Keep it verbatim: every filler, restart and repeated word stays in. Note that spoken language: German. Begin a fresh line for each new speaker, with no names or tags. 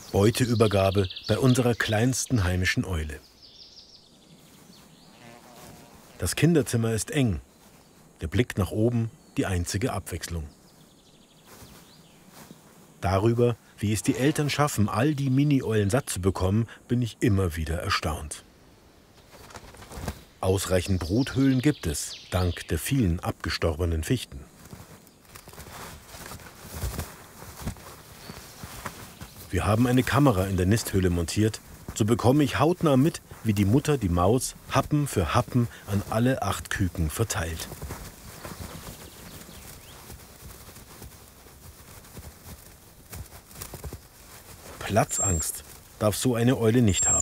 Beuteübergabe bei unserer kleinsten heimischen Eule. Das Kinderzimmer ist eng. Der Blick nach oben die einzige Abwechslung. Darüber, wie es die Eltern schaffen, all die Mini-Eulen satt zu bekommen, bin ich immer wieder erstaunt. Ausreichend Bruthöhlen gibt es, dank der vielen abgestorbenen Fichten. Wir haben eine Kamera in der Nisthöhle montiert, so bekomme ich hautnah mit, wie die Mutter die Maus Happen für Happen an alle acht Küken verteilt. Platzangst darf so eine Eule nicht haben.